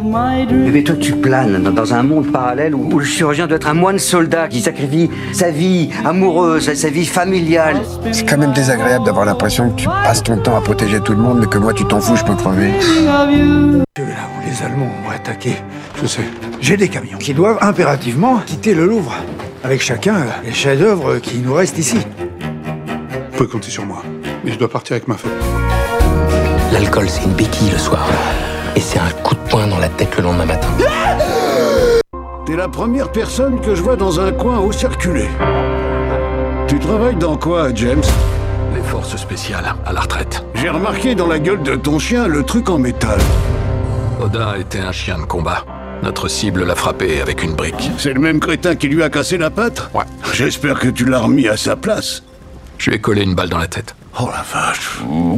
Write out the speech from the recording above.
Mais toi, tu planes dans un monde parallèle où le chirurgien doit être un moine soldat qui sacrifie sa vie amoureuse, sa vie familiale. C'est quand même désagréable d'avoir l'impression que tu passes ton temps à protéger tout le monde, mais que moi, tu t'en fous, je peux crever. Là où les Allemands m'ont attaqué, je sais. J'ai des camions qui doivent impérativement quitter le Louvre. Avec chacun les chefs-d'œuvre qui nous restent ici. Vous pouvez compter sur moi, mais je dois partir avec ma femme. L'alcool, c'est une béquille le soir. Et c'est un coup de poing dans la tête le lendemain matin. T'es la première personne que je vois dans un coin où circuler. Tu travailles dans quoi, James? Les forces spéciales, à la retraite. J'ai remarqué dans la gueule de ton chien le truc en métal. Oda était un chien de combat. Notre cible l'a frappé avec une brique. C'est le même crétin qui lui a cassé la patte? Ouais. J'espère que tu l'as remis à sa place. Je lui ai collé une balle dans la tête. Oh la vache.